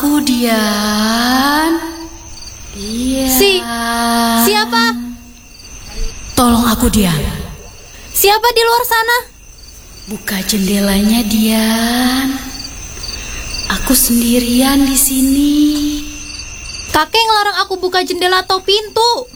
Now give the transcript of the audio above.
aku, Dian. Iya. Siapa? Tolong aku, Dian. Siapa di luar sana? Buka jendelanya, Dian. Aku sendirian di sini. Kakek ngelarang aku buka jendela atau pintu.